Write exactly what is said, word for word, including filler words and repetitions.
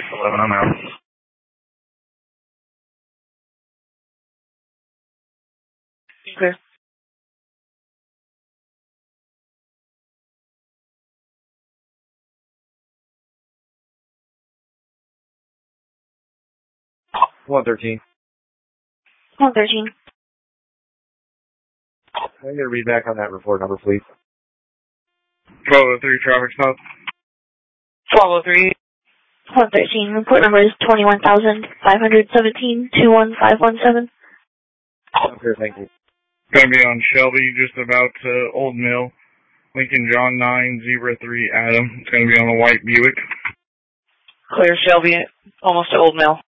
eleven, I'm out. Clear. one thirteen. one thirteen. Can I get a read back on that report number, please? twelve oh three, traffic stop. twelve oh three. one thirteen. Report number is twenty-one thousand five hundred seventeen two one five one seven. Okay, thank you. Gonna be on Shelby, just about to Old Mill. Lincoln John nine zero three Adam. It's gonna be on a white Buick. Clear Shelby, almost to Old Mill.